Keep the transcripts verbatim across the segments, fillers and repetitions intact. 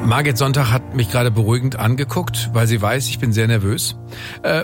Margit Sonntag hat mich gerade beruhigend angeguckt, weil sie weiß, ich bin sehr nervös. Äh,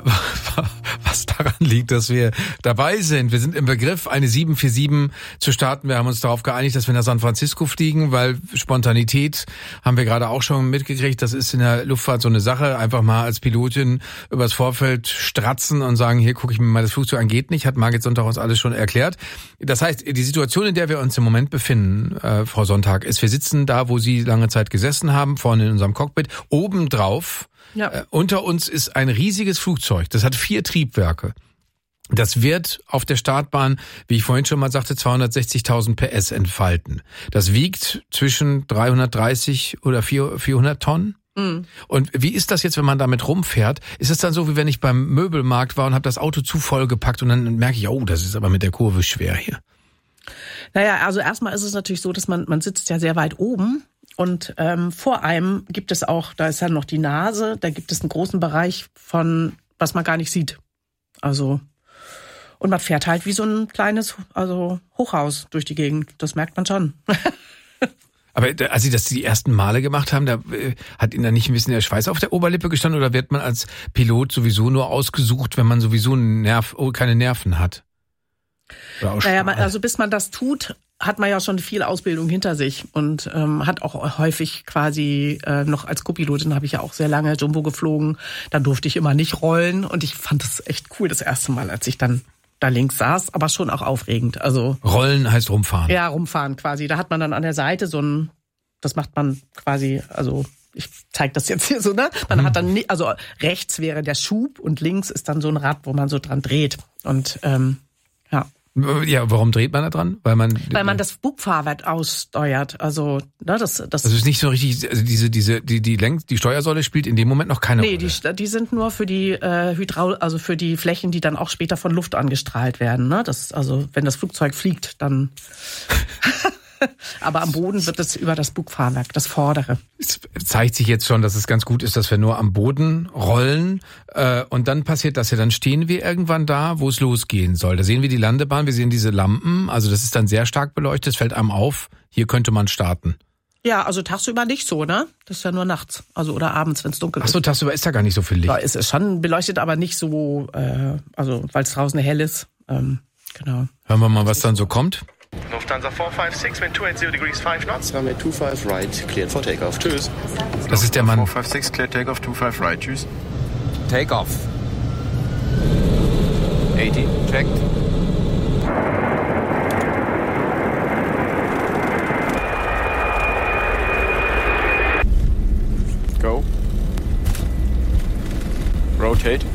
was daran liegt, dass wir dabei sind. Wir sind im Begriff, eine sieben vier sieben zu starten. Wir haben uns darauf geeinigt, dass wir nach San Francisco fliegen, weil Spontanität haben wir gerade auch schon mitgekriegt. Das ist in der Luftfahrt so eine Sache. Einfach mal als Pilotin übers Vorfeld stratzen und sagen, hier gucke ich mir mal das Flugzeug an, geht nicht. Hat Margit Sonntag uns alles schon erklärt. Das heißt, die Situation, in der wir uns im Moment befinden, äh, Frau Sonntag, ist, wir sitzen da, wo Sie lange Zeit gesessen haben, vorne in unserem Cockpit, obendrauf. Ja. Äh, unter uns ist ein riesiges Flugzeug. Das hat vier Triebwerke. Das wird auf der Startbahn, wie ich vorhin schon mal sagte, zweihundertsechzigtausend P S entfalten. Das wiegt zwischen dreihundertdreißig oder vierhundert Tonnen. Mhm. Und wie ist das jetzt, wenn man damit rumfährt? Ist es dann so, wie wenn ich beim Möbelmarkt war und habe das Auto zu voll gepackt und dann merke ich, oh, das ist aber mit der Kurve schwer hier. Naja, also erstmal ist es natürlich so, dass man man sitzt ja sehr weit oben. Und ähm, vor einem gibt es auch, da ist ja noch die Nase, da gibt es einen großen Bereich von, was man gar nicht sieht. Also, und man fährt halt wie so ein kleines, also Hochhaus durch die Gegend. Das merkt man schon. Aber als Sie das die ersten Male gemacht haben, da äh, hat Ihnen da nicht ein bisschen der Schweiß auf der Oberlippe gestanden oder wird man als Pilot sowieso nur ausgesucht, wenn man sowieso Nerv, oh, keine Nerven hat? Naja, also bis man das tut, hat man ja schon viel Ausbildung hinter sich und ähm, hat auch häufig quasi äh, noch als Co-Pilotin habe ich ja auch sehr lange Jumbo geflogen. Dann durfte ich immer nicht rollen und ich fand das echt cool das erste Mal, als ich dann da links saß, aber schon auch aufregend. Also Rollen heißt rumfahren. Ja, rumfahren quasi. Da hat man dann an der Seite so ein, das macht man quasi, also ich zeige das jetzt hier so, ne? Man hm. hat dann, also rechts wäre der Schub und links ist dann so ein Rad, wo man so dran dreht und ähm, ja. Ja, warum dreht man da dran? Weil man weil man das Bugfahrwerk aussteuert. Also, ne, das das Also ist nicht so richtig, also diese diese die die Lenk die Steuersäule spielt in dem Moment noch keine nee, Rolle. Nee, die die sind nur für die äh, Hydraul also für die Flächen, die dann auch später von Luft angestrahlt werden, ne? Das also, wenn das Flugzeug fliegt, dann aber am Boden wird es über das Bugfahrwerk, das vordere. Es zeigt sich jetzt schon, dass es ganz gut ist, dass wir nur am Boden rollen. Äh, und dann passiert das ja, dann stehen wir irgendwann da, wo es losgehen soll. Da sehen wir die Landebahn, wir sehen diese Lampen. Also das ist dann sehr stark beleuchtet, es fällt einem auf, hier könnte man starten. Ja, also tagsüber nicht so, ne? Das ist ja nur nachts, also oder abends, wenn es dunkel ist. Ach so, tagsüber ist da gar nicht so viel Licht. Da ist es schon beleuchtet, aber nicht so, äh, also weil es draußen hell ist. Ähm, genau. Hören wir mal, was dann so kommt. Lufthansa four five six, wind two eighty degrees, five knots. Runway two five right, cleared for takeoff. Tschüss. Das ist der Mann. four five six, cleared takeoff, two five right. Tschüss. Takeoff. eighty, checked. Go. Rotate.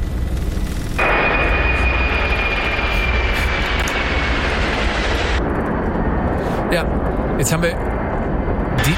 Ja, jetzt haben wir die,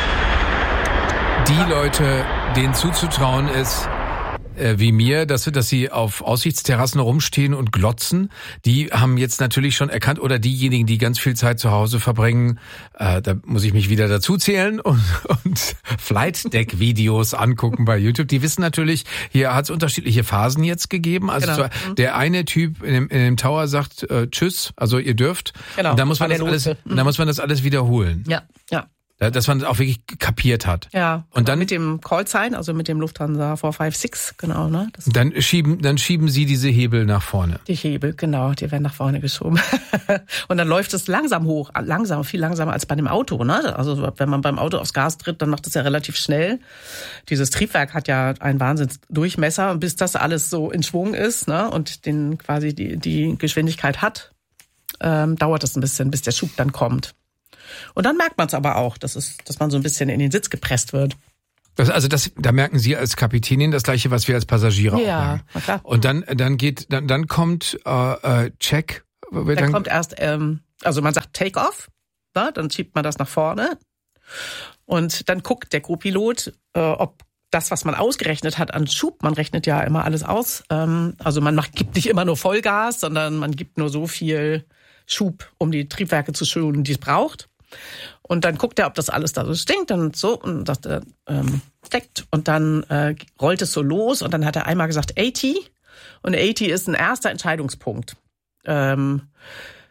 die Leute, denen zuzutrauen ist, äh, wie mir, dass, dass sie auf Aussichtsterrassen rumstehen und glotzen, die haben jetzt natürlich schon erkannt, oder diejenigen, die ganz viel Zeit zu Hause verbringen, äh, da muss ich mich wieder dazu zählen und, und Flight Deck Videos angucken bei YouTube. Die wissen natürlich, hier hat es unterschiedliche Phasen jetzt gegeben. Also genau. zwar, der eine Typ in dem, in dem Tower sagt äh, Tschüss, also ihr dürft. Genau. Und dann muss man das alles, mhm. dann muss man das alles wiederholen. Ja, ja. Dass man das auch wirklich kapiert hat. Ja. Und dann mit dem Call-Sign, also mit dem Lufthansa four five six, genau, ne? Das dann schieben, dann schieben Sie diese Hebel nach vorne. Die Hebel, genau, die werden nach vorne geschoben. Und dann läuft es langsam hoch, langsam, viel langsamer als bei dem Auto, ne? Also wenn man beim Auto aufs Gas tritt, dann macht es ja relativ schnell. Dieses Triebwerk hat ja einen Wahnsinnsdurchmesser, und bis das alles so in Schwung ist, ne? Und den quasi die, die Geschwindigkeit hat, ähm, dauert es ein bisschen, bis der Schub dann kommt. Und dann merkt man es aber auch, dass, es, dass man so ein bisschen in den Sitz gepresst wird. Das, also das, da merken Sie als Kapitänin das Gleiche, was wir als Passagiere auch ja, merken. Na klar. Und dann, dann geht, dann, dann kommt äh, äh, Check. Dann, dann kommt erst, ähm, also man sagt Take-off, ne? Dann schiebt man das nach vorne und dann guckt der Co-Pilot, äh, ob das, was man ausgerechnet hat an Schub, man rechnet ja immer alles aus, ähm, also man macht, gibt nicht immer nur Vollgas, sondern man gibt nur so viel Schub, um die Triebwerke zu schonen, die es braucht. Und dann guckt er, ob das alles da so stinkt und so und sagt er, ähm, steckt. Und dann äh, rollt es so los und dann hat er einmal gesagt eighty und eighty ist ein erster Entscheidungspunkt. Ähm,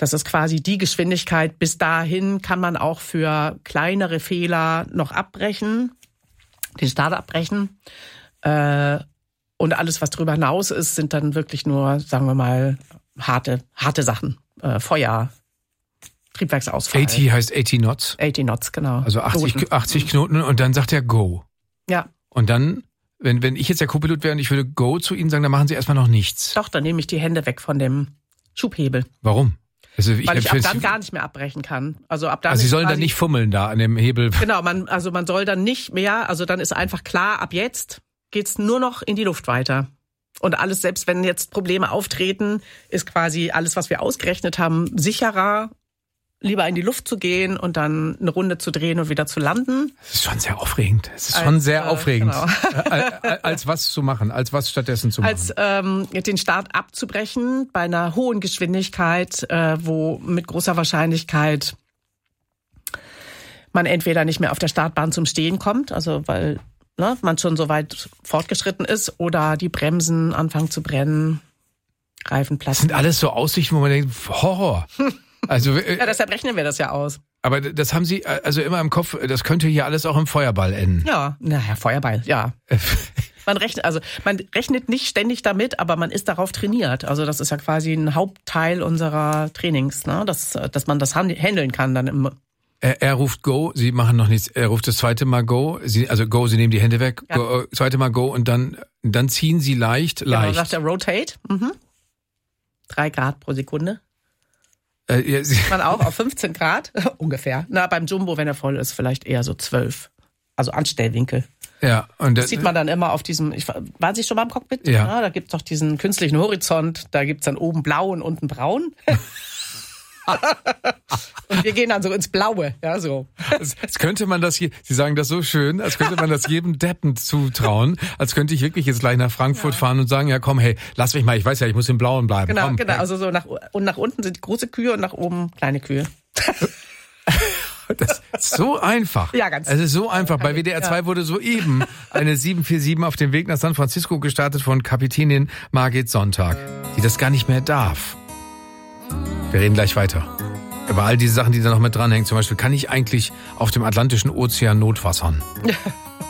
Das ist quasi die Geschwindigkeit. Bis dahin kann man auch für kleinere Fehler noch abbrechen, den Start abbrechen. Äh, und alles, was darüber hinaus ist, sind dann wirklich nur, sagen wir mal, harte, harte Sachen. Äh, Feuer, Triebwerksausfall. achtzig heißt achtzig Knots? achtzig Knots, genau. Also achtzig, achtzig Knoten und dann sagt er Go. Ja. Und dann, wenn, wenn ich jetzt der Co-Pilot wäre und ich würde Go zu Ihnen sagen, dann machen Sie erstmal noch nichts. Doch, dann nehme ich die Hände weg von dem Schubhebel. Warum? Also ich Weil ich ab empfehle- dann gar nicht mehr abbrechen kann. Also ab dann Also Sie ist sollen quasi- dann nicht fummeln da an dem Hebel. Genau, man, also man soll dann nicht mehr, also dann ist einfach klar, ab jetzt geht's nur noch in die Luft weiter. Und alles, selbst wenn jetzt Probleme auftreten, ist quasi alles, was wir ausgerechnet haben, sicherer, lieber in die Luft zu gehen und dann eine Runde zu drehen und wieder zu landen. Das ist schon sehr aufregend. Es ist Als, schon sehr äh, aufregend. genau. als, als was zu machen, als was stattdessen zu machen. Als ähm, den Start abzubrechen bei einer hohen Geschwindigkeit, äh, wo mit großer Wahrscheinlichkeit man entweder nicht mehr auf der Startbahn zum Stehen kommt, also weil ne, man schon so weit fortgeschritten ist, oder die Bremsen anfangen zu brennen, Reifen Das platzen. sind alles so Aussichten, wo man denkt, Horror. Also, äh, Ja, deshalb rechnen wir das ja aus. aber das haben Sie äh, also immer im Kopf, das könnte hier alles auch im Feuerball enden. Ja, naja, Feuerball, ja. Man rechnet, also man rechnet nicht ständig damit, aber man ist darauf trainiert. Also das ist ja quasi ein Hauptteil unserer Trainings, ne? dass, dass man das handeln kann dann im. Er, er ruft Go, Sie machen noch nichts. Er ruft das zweite Mal Go, Sie, also Go, Sie nehmen die Hände weg, Ja. Go, zweite Mal Go und dann, dann ziehen Sie leicht, Genau, leicht. sagt er Rotate. Mhm. Drei Grad pro Sekunde. Äh, ja, Sie, Man auch auf fünfzehn Grad ungefähr. Na, beim Jumbo, wenn er voll ist, vielleicht eher so zwölf. Also Anstellwinkel. ja, und Das sieht man dann immer auf diesem, ich, waren Sie schon mal im Cockpit? Ja. Ja, da gibt's doch diesen künstlichen Horizont, da gibt's dann oben blau und unten braun. Und wir gehen dann so ins Blaue, ja, so. Als, als könnte man das hier, Sie sagen das so schön, als könnte man das jedem Deppen zutrauen, als könnte ich wirklich jetzt gleich nach Frankfurt Ja. fahren und sagen, ja komm, hey, lass mich mal, ich weiß ja, ich muss im Blauen bleiben. Genau, komm, genau. hey. Also so nach, und nach unten sind große Kühe und nach oben kleine Kühe. Das ist so einfach. Ja, ganz- Es ist so einfach. Bei W D R zwei Ja. wurde soeben eine sieben vier sieben auf dem Weg nach San Francisco gestartet von Kapitänin Margit Sonntag, die das gar nicht mehr darf. Wir reden gleich weiter. Über all diese Sachen, die da noch mit dranhängen. Zum Beispiel, kann ich eigentlich auf dem Atlantischen Ozean notwassern?